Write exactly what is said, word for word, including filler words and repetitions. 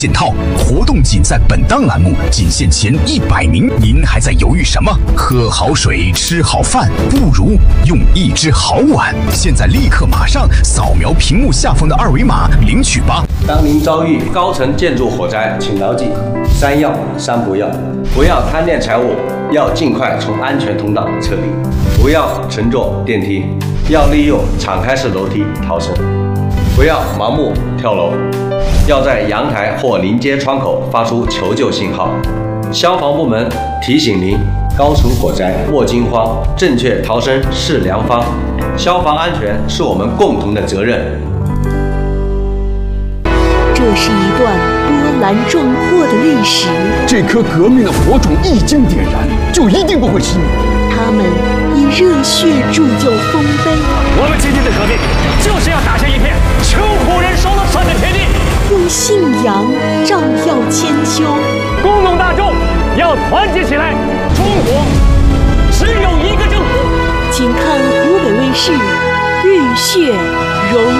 件套活动仅在本档栏目，仅限前一百名。您还在犹豫什么？喝好水，吃好饭，不如用一只好碗。现在立刻马上扫描屏幕下方的二维码领取吧。 当您遭遇高层建筑火灾，请牢记三要三不要：不要贪恋财物，要尽快从安全通道撤离；不要乘坐电梯，要利用敞开式楼梯逃生；不要盲目跳楼。要在阳台或临街窗口发出求救信号。消防部门提醒您：高层火灾莫惊慌，正确逃生是良方。消防安全是我们共同的责任。 这是一段波澜壮阔的历史。 这颗革命的火种一经点燃，就一定不会熄灭。 他们以热血铸就丰碑。 我们今天的革命，就是要打下一片穷苦人说了算的天地。 用信仰照耀千秋， 工农大众要团结起来。中国只有一个政府。 请看湖北卫视《浴血荣